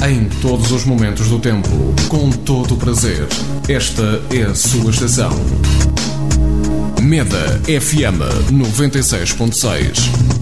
Em todos os momentos do tempo, com todo o prazer. Esta é a sua estação. Meda FM 96.6.